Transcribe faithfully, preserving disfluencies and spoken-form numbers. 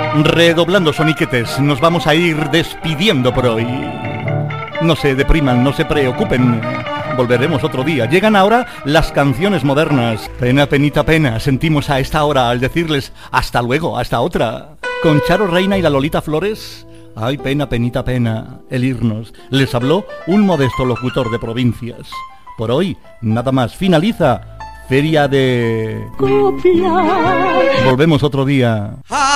Redoblando soniquetes, nos vamos a ir despidiendo por hoy. No se depriman, no se preocupen, volveremos otro día. Llegan ahora las canciones modernas. Pena, penita, pena, sentimos a esta hora al decirles hasta luego, hasta otra. Con Charo Reina y la Lolita Flores, ay, pena, penita, pena, el irnos. Les habló un modesto locutor de provincias. Por hoy, nada más, finaliza Feria de... Copiar. Volvemos otro día.